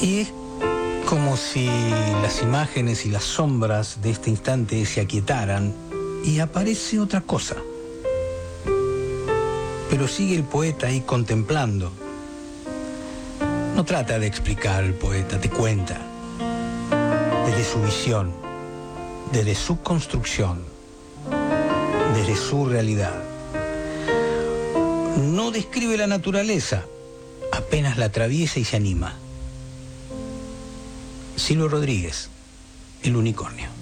Y es como si las imágenes y las sombras de este instante se aquietaran y aparece otra cosa. Pero sigue el poeta ahí contemplando. No trata de explicar el poeta, te cuenta. Desde su visión, desde su construcción, desde su realidad. No describe la naturaleza, apenas la atraviesa y se anima. Silvio Rodríguez, El unicornio.